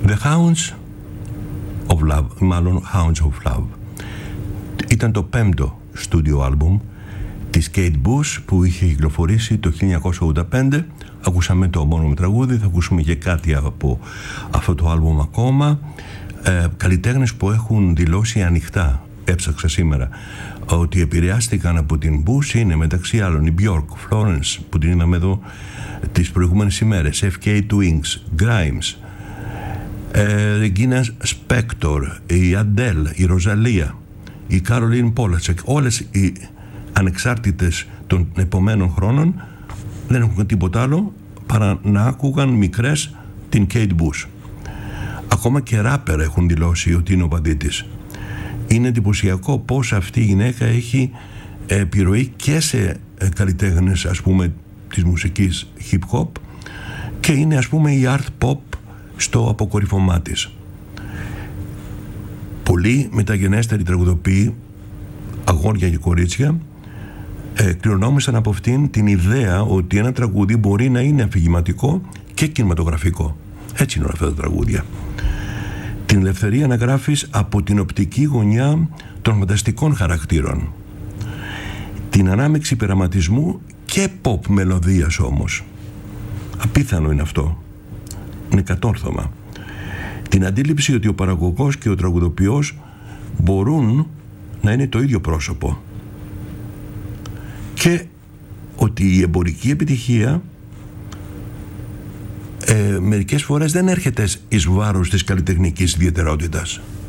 The Hounds of Love, μάλλον Hounds of Love, ήταν το 5ο στούντιο άλμπουμ της Kate Bush που είχε κυκλοφορήσει το 1985. Ακούσαμε το ομώνυμο τραγούδι, θα ακούσουμε και κάτι από αυτό το άλμπουμ ακόμα. Καλλιτέχνες που έχουν δηλώσει ανοιχτά, έψαξα σήμερα, ότι επηρεάστηκαν από την Bush είναι μεταξύ άλλων η Björk, Florence που την είδαμε εδώ τις προηγούμενες ημέρες, FK Twins, Grimes, Regina Spektor, η Adele, η Rosalia, η Caroline Polachek. Όλες οι ανεξάρτητες των επομένων χρόνων δεν έχουν τίποτα άλλο παρά να άκουγαν μικρές την Kate Bush. Ακόμα και ράπερ έχουν δηλώσει ότι είναι οπαδοί της. Είναι εντυπωσιακό πως αυτή η γυναίκα έχει επιρροή και σε καλλιτέχνες, ας πούμε, της μουσικής hip hop, και είναι, ας πούμε, η art pop στο αποκορύφωμά της. Πολλοί μεταγενέστεροι τραγουδοποιοί, αγόρια και κορίτσια, κληρονόμησαν από αυτήν την ιδέα ότι ένα τραγούδι μπορεί να είναι αφηγηματικό και κινηματογραφικό. Έτσι είναι όλα αυτά τα τραγούδια. Την ελευθερία να γράφεις από την οπτική γωνιά των φανταστικών χαρακτήρων. Την ανάμειξη πειραματισμού και pop μελωδίας όμως. Απίθανο είναι αυτό. Είναι κατόρθωμα. Την αντίληψη ότι ο παραγωγός και ο τραγουδοποιός μπορούν να είναι το ίδιο πρόσωπο. Και ότι η εμπορική επιτυχία μερικές φορές δεν έρχεται εις βάρος της καλλιτεχνικής ιδιαιτερότητας.